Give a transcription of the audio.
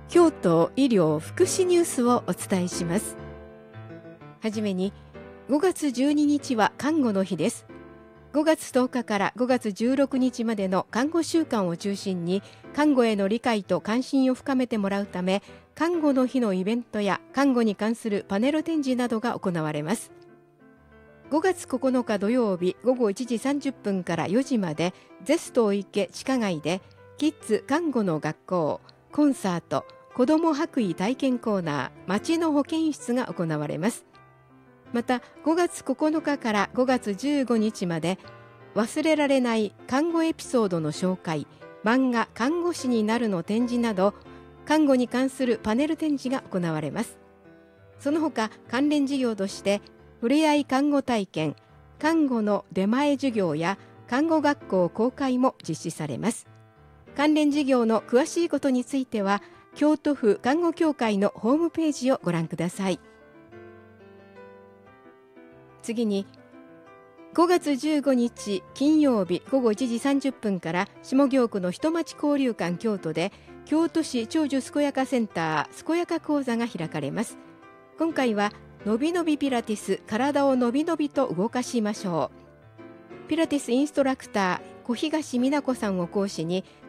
京都医療福祉ニュースをお伝えします。はじめに、5月12日は看護の日です。5月10日から5月16日までの看護週間を中心に、看護への理解と関心を深めてもらうため、看護の日のイベントや看護に関するパネル展示などが行われます。5月9日土曜日午後1時30分から4時まで、ゼスト池地下街で、キッズ看護の学校、コンサート、子ども白衣体験コーナー、町の保健室が行われます。また5月9日から5月15日まで、忘れられない看護エピソードの紹介、漫画看護師になるの展示など、看護に関するパネル展示が行われます。その他関連事業として、ふれあい看護体験、看護の出前授業や看護学校公開も実施されます。関連事業の詳しいことについては、京都府看護協会のホームページをご覧ください。次に、5月15日金曜日午後1時30分から下京区の人町交流館京都で、京都市長寿健やかセンター健やか講座が開かれます。今回はのびのびピラティス、体をのびのびと動かしましょう。ピラティスインストラクター小東美奈子さんを講師に、